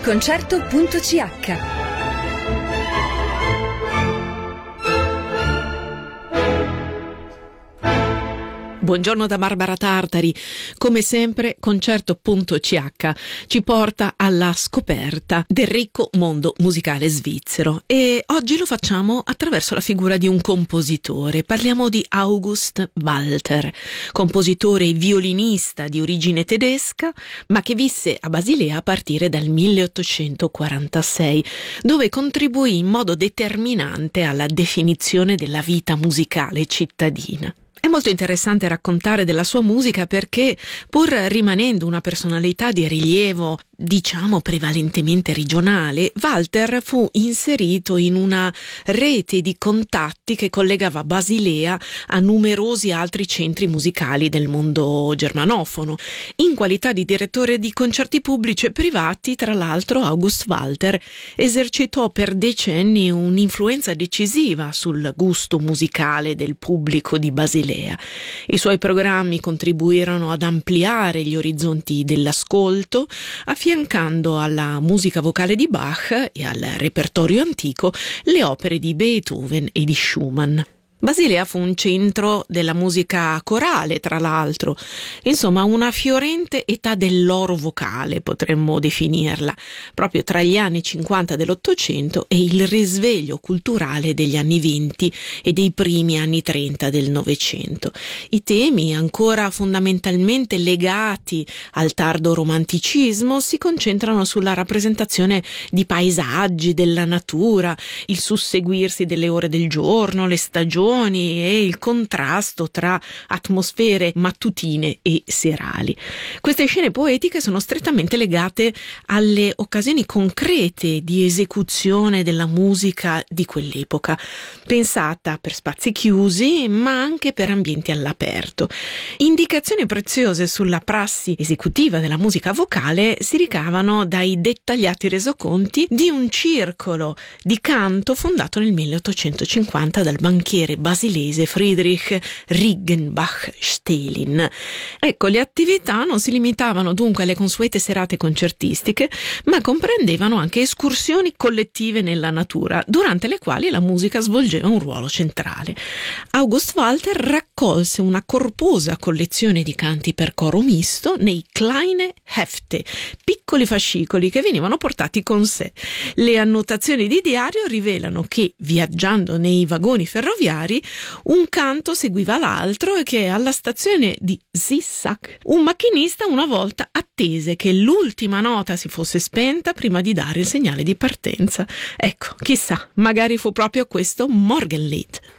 ilconcerto.ch. Buongiorno da Barbara Tartari. Come sempre, concerto.ch ci porta alla scoperta del ricco mondo musicale svizzero e oggi lo facciamo attraverso la figura di un compositore. Parliamo di August Walter, compositore e violinista di origine tedesca, ma che visse a Basilea a partire dal 1846, dove contribuì in modo determinante alla definizione della vita musicale cittadina. È molto interessante raccontare della sua musica perché, pur rimanendo una personalità di rilievo, diciamo prevalentemente regionale, Walter fu inserito in una rete di contatti che collegava Basilea a numerosi altri centri musicali del mondo germanofono. In qualità di direttore di concerti pubblici e privati, tra l'altro, August Walter esercitò per decenni un'influenza decisiva sul gusto musicale del pubblico di Basilea. I suoi programmi contribuirono ad ampliare gli orizzonti dell'ascolto, affiancando alla musica vocale di Bach e al repertorio antico le opere di Beethoven e di Schumann. Basilea fu un centro della musica corale, tra l'altro, insomma una fiorente età dell'oro vocale, potremmo definirla, proprio tra gli anni 50 dell'Ottocento e il risveglio culturale degli anni 20 e dei primi anni 30 del Novecento. I temi, ancora fondamentalmente legati al tardo romanticismo, si concentrano sulla rappresentazione di paesaggi, della natura, il susseguirsi delle ore del giorno, le stagioni e il contrasto tra atmosfere mattutine e serali. Queste scene poetiche sono strettamente legate alle occasioni concrete di esecuzione della musica di quell'epoca, pensata per spazi chiusi ma anche per ambienti all'aperto. Indicazioni preziose sulla prassi esecutiva della musica vocale si ricavano dai dettagliati resoconti di un circolo di canto fondato nel 1850 dal banchiere basilese Friedrich Riggenbach-Stelin. Ecco, le attività non si limitavano dunque alle consuete serate concertistiche, ma comprendevano anche escursioni collettive nella natura, durante le quali la musica svolgeva un ruolo centrale. August Walter raccolse una corposa collezione di canti per coro misto nei Kleine Hefte, piccoli fascicoli che venivano portati con sé. Le annotazioni di diario rivelano che, viaggiando nei vagoni ferroviari, un canto seguiva l'altro e che alla stazione di Zissac un macchinista una volta attese che l'ultima nota si fosse spenta prima di dare il segnale di partenza. Ecco, chissà, magari fu proprio questo Morgenlied.